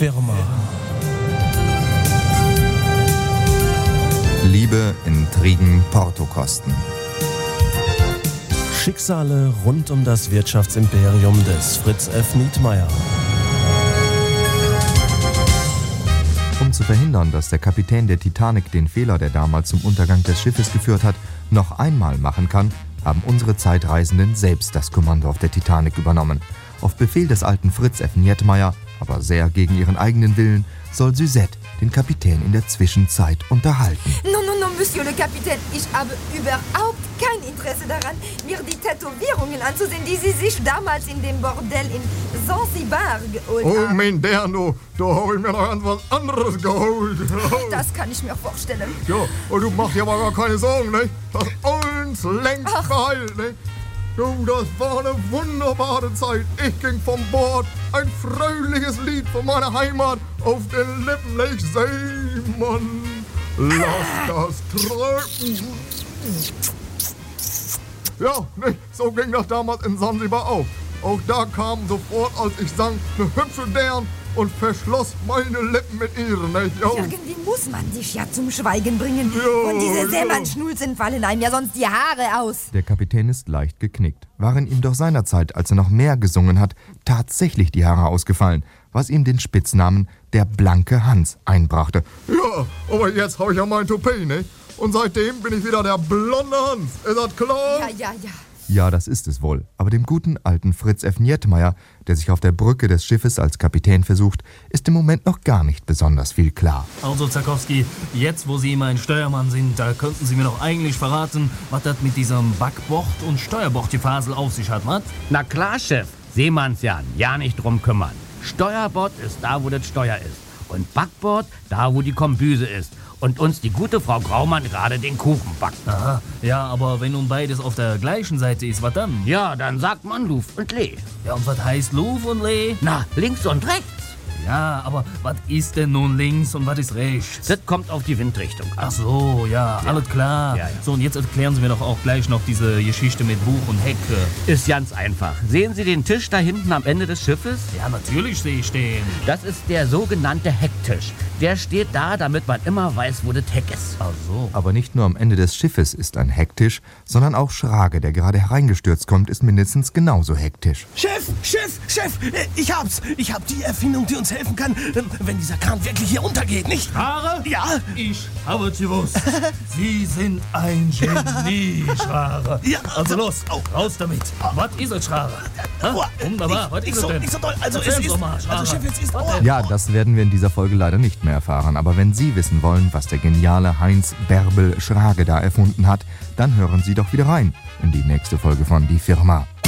Firma. Liebe, Intrigen, Portokosten. Schicksale rund um das Wirtschaftsimperium des Fritz F. Nietmeyer. Um zu verhindern, dass der Kapitän der Titanic den Fehler, der damals zum Untergang des Schiffes geführt hat, noch einmal machen kann, haben unsere Zeitreisenden selbst das Kommando auf der Titanic übernommen. Auf Befehl des alten Fritz F. Nietmeyer, aber sehr gegen ihren eigenen Willen, soll Suzette den Kapitän in der Zwischenzeit unterhalten. Non, Monsieur le Capitaine, ich habe überhaupt kein Interesse daran, mir die Tätowierungen anzusehen, die Sie sich damals in dem Bordell in Zanzibar geholt haben. Oh, mein Derno, da habe ich mir noch ganz was anderes geholt. Das kann ich mir vorstellen. Ja, und du machst dir aber gar keine Sorgen, ne? Das ist uns längst geheilt, ne? Du, das war eine wunderbare Zeit. Ich ging vom Bord, ein fröhliches Lied von meiner Heimat auf den Lippen. Ich Seemann, lass das träumen. Ja, ne, so ging das damals in Zanzibar auch. Auch da kam sofort, als ich sang, eine hübsche Dern und verschloss meine Lippen mit ihren, ne? Ja. Irgendwie muss man dich ja zum Schweigen bringen. Ja, und diese ja. Seemannsschnulzen fallen einem ja sonst die Haare aus. Der Kapitän ist leicht geknickt. Waren ihm doch seinerzeit, als er noch mehr gesungen hat, tatsächlich die Haare ausgefallen, was ihm den Spitznamen der blanke Hans einbrachte. Ja, aber jetzt habe ich ja mein Toupet, ne? Und seitdem bin ich wieder der blonde Hans. Ist das klar? Ja. Ja, das ist es wohl. Aber dem guten alten Fritz F. Nietmeyer, der sich auf der Brücke des Schiffes als Kapitän versucht, ist im Moment noch gar nicht besonders viel klar. Also, Zakowski, jetzt, wo Sie mein Steuermann sind, da könnten Sie mir doch eigentlich verraten, was das mit diesem Backbord- und Steuerbordgefasel auf sich hat, was? Na klar, Chef. Seemannsjan, ja nicht drum kümmern. Steuerbord ist da, wo das Steuer ist. Und Backbord, da, wo die Kombüse ist. Und uns die gute Frau Graumann gerade den Kuchen backt. Aha, ja, aber wenn nun beides auf der gleichen Seite ist, was dann? Ja, dann sagt man Luf und Lee. Ja, und was heißt Luf und Lee? Na, links und rechts. Ja, aber was ist denn nun links und was ist rechts? Das kommt auf die Windrichtung an. Ach so, ja, alles klar. Ja. So, und jetzt erklären Sie mir doch auch gleich noch diese Geschichte mit Buch und Heck. Ist ganz einfach. Sehen Sie den Tisch da hinten am Ende des Schiffes? Ja, natürlich sehe ich den. Das ist der sogenannte Hecktisch. Der steht da, damit man immer weiß, wo das Heck ist. Ach so. Aber nicht nur am Ende des Schiffes ist ein Hecktisch, sondern auch Schrage, der gerade hereingestürzt kommt, ist mindestens genauso hektisch. Chef, ich hab's. Ich hab die Erfindung, die uns helfen kann, wenn dieser Kran wirklich hier untergeht, nicht? Schrare? Ja. Ich habe es gewusst. Sie sind ein Genie, Schrare. Ja. Also los, raus damit. Was ist es, Schrare? Wunderbar, was ist es denn? Nicht so doll. Also Erzähl's es ist... doch mal, Schrare. Also Chef, es ist... Ja, das werden wir in dieser Folge leider nicht mehr erfahren. Aber wenn Sie wissen wollen, was der geniale Heinz Bärbel Schrage da erfunden hat, dann hören Sie doch wieder rein in die nächste Folge von Die Firma.